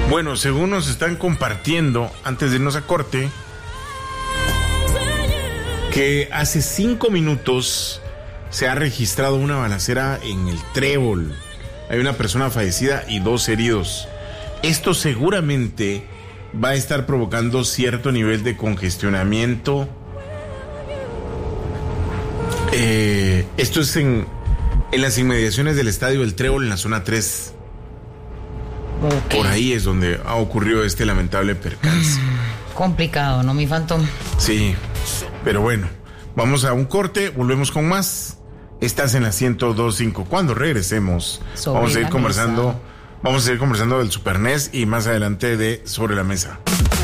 Bueno, según nos están compartiendo, antes de irnos a corte, que hace 5 minutos se ha registrado una balacera en el Trébol. Hay una persona fallecida y 2 heridos. Esto seguramente va a estar provocando cierto nivel de congestionamiento. Esto es en las inmediaciones del estadio del Trébol, en la zona 3. Okay. Por ahí es donde ha ocurrido este lamentable percance. Complicado, ¿no, mi Phantom? Sí, pero bueno, vamos a un corte, volvemos con más. Estás en la 102.5. Cuando regresemos, vamos a seguir conversando del Super NES y más adelante de Sobre la Mesa.